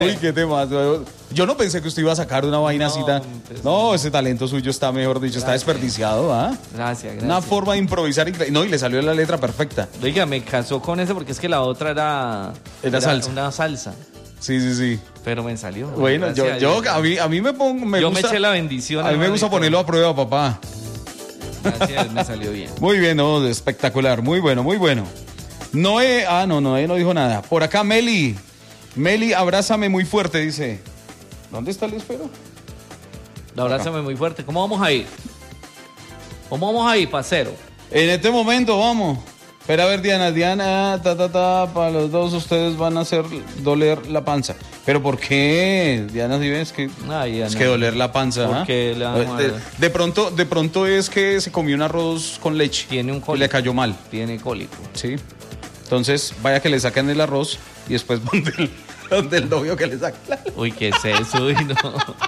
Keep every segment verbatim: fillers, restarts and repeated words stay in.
Uy, qué tema. Yo no pensé que usted iba a sacar una vaina así tan... pues, No, ese talento suyo está, mejor dicho, está Gracias. desperdiciado, ¿ah? Gracias, gracias. Una forma de improvisar increíble. No, y le salió la letra perfecta. Oiga, me casó con ese porque es que la otra era... Era salsa. Una salsa. Sí, sí, sí. Pero me salió. Bueno, yo, Gracias yo Dios. a mí, a mí me pongo... Me Yo gusta, me eché la bendición. a mí me gusta hermanito. ponerlo a prueba, papá. Gracias, me salió bien. Muy bien, no, espectacular. Muy bueno, muy bueno. Noé... Ah, no, Noé no dijo nada. Por acá, Meli. Meli, abrázame muy fuerte, dice. ¿Dónde está el espero? Abrázame muy fuerte. ¿Cómo vamos a ir? ¿Cómo vamos a ir, parcero? En este momento, vamos. Espera a ver, Diana, Diana, ta, ta, ta, para los dos ustedes van a hacer doler la panza. ¿Pero por qué? Diana, ¿sí ves que Ay, ya es no. que doler la panza? ¿Por ¿ah? qué le vamos a- de, de pronto, de pronto es que se comió un arroz con leche. Tiene un y cólico. le cayó mal, Tiene cólico. ¿sí? Entonces, vaya que le saquen el arroz y después donde el, donde el novio que le saque. Uy, ¿qué es eso? Uy, no.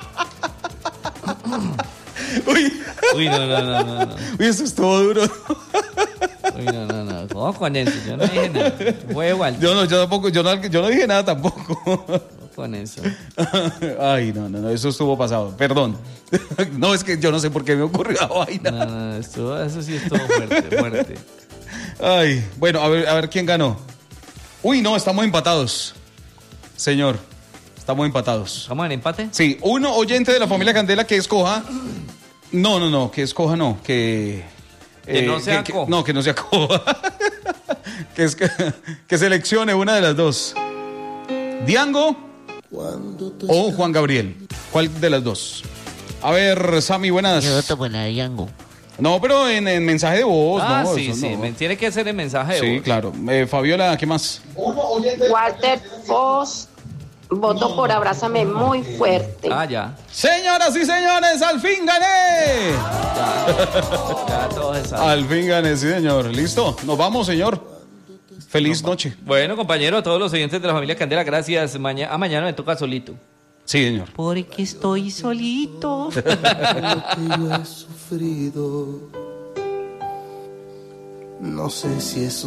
Uy, Uy, no, no, no, no, no. uy, eso estuvo duro. Uy, no, no, no. ¿Cómo con eso? Yo no dije nada. Fue igual. Yo no, yo tampoco, yo no, yo no dije nada tampoco. ¿Cómo con eso? Ay, no, no, no, eso estuvo pasado, perdón. No, es que yo no sé por qué me ocurrió la vaina. No, no, no, estuvo, eso sí estuvo fuerte, fuerte. Ay, bueno, a ver, a ver quién ganó. Uy, no, estamos empatados. Señor, estamos empatados. ¿Vamos en empate? Sí, uno oyente de la familia Candela que escoja. No, no, no, que escoja no, que. Que no sea que- coja. No, que no sea coja. que, es, que, que seleccione una de las dos. Diango o Juan Gabriel. ¿Cuál de las dos? A ver, Sammy, buenas. Yo voto por la de Yango. No, pero en, en mensaje de voz, Ah, no. sí, eso sí. no. me- Tiene que ser el mensaje de Sí, voz. claro. Eh, Fabiola, ¿qué más? Walter Foss, voto por Abrázame muy fuerte. Ah, ya. Señoras y señores, al fin gané. Ya todos se saben. Al fin gané, sí, señor. ¿Listo? Nos vamos, señor. Feliz noche. Bueno, compañero, a todos los oyentes de la familia Candela, gracias. Maña a mañana me toca solito. Sí, señor. Porque estoy solito. Lo que yo he sufrido, no sé si es